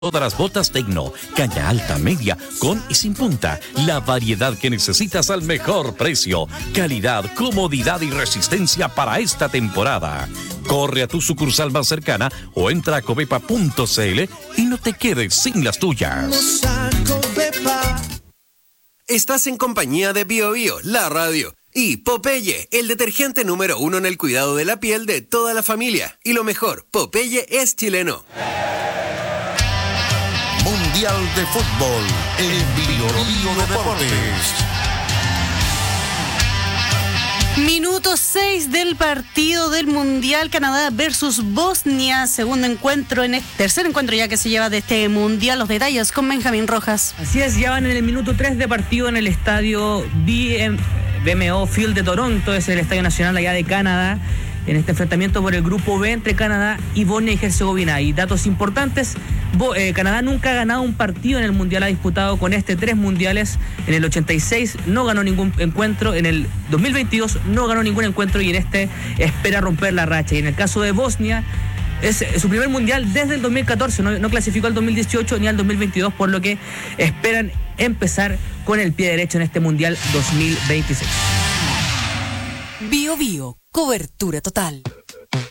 Todas las botas Tecno, caña alta, media, con y sin punta. La variedad que necesitas al mejor precio. Calidad, comodidad y resistencia para esta temporada. Corre a tu sucursal más cercana o entra a covepa.cl y no te quedes sin las tuyas. Estás en compañía de Bio Bio, la radio. Y Popeye, el detergente número 1 en el cuidado de la piel de toda la familia. Y lo mejor, Popeye es chileno. Mundial de Fútbol en Bio Bio Deportes. Minuto 6 del partido del Mundial, Canadá versus Bosnia, tercer encuentro ya que se lleva de este Mundial. Los detalles con Benjamín Rojas. Así es, ya van en el minuto 3 de partido en el estadio BMO Field de Toronto, es el estadio nacional allá de Canadá, en este enfrentamiento por el grupo B entre Canadá y Bosnia y Herzegovina. Y datos importantes: Canadá nunca ha ganado un partido en el Mundial, ha disputado con 3 mundiales. En el 86 no ganó ningún encuentro, en el 2022 no ganó ningún encuentro y en espera romper la racha. Y en el caso de Bosnia, es su primer mundial desde el 2014, no clasificó al 2018 ni al 2022, por lo que esperan empezar con el pie derecho en este Mundial 2026. Bio Bio, cobertura total.